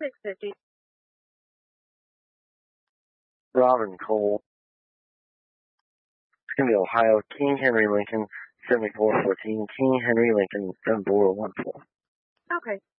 650. Robin Cole. It's going to be Ohio. King Henry Lincoln, 7414. King Henry Lincoln, 7414. Okay.